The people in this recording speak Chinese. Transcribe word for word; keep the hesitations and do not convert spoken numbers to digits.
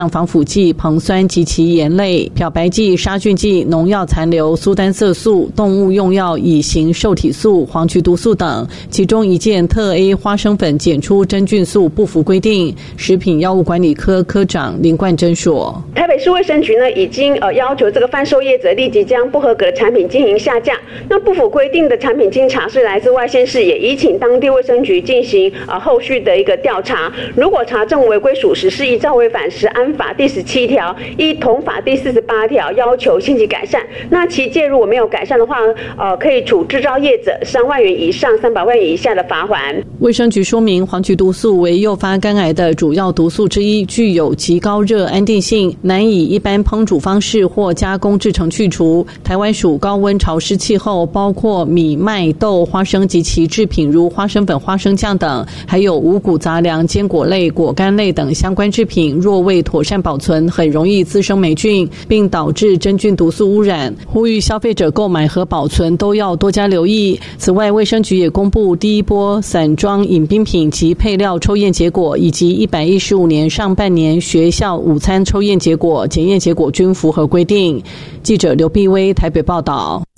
防腐剂、硼酸及其盐类、漂白剂、杀菌剂、农药残留、苏丹色素、动物用药乙型受体素、黄曲毒素等，其中一件特 A 花生粉检出真菌素不符规定。食品药物管理科科长林冠珍说：“ 台北市卫生局呢已经呃要求这个贩售业者立即将不合格的产品进行下架。那不符规定的产品经查是来自外县市，也已请当地卫生局进行呃后续的一个调查。如果查证违规属实，是依照违反食安法第十七条、依统法第四十八条要求信息改善。那其介入果没有改善的话，呃，可以处制造业者三万元以上三百万元以下的罚锾。” 卫生局说明，黄曲毒素为诱发肝癌的主要毒素之一，具有极高热安定性，难以一般烹煮方式或加工制成去除。台湾属高温潮湿气候，包括米、麦、豆、花生及其制品，如花生粉、花生酱等，还有五谷杂粮、坚果类、果干类等相关制品，若未妥善保存，很容易滋生霉菌，并导致真菌毒素污染。呼吁消费者购买和保存都要多加留意。此外，卫生局也公布第一波散装饮冰品及配料抽验结果，以及一百一十五年上半年学校午餐抽验结果，检验结果均符合规定。记者刘碧薇台北报道。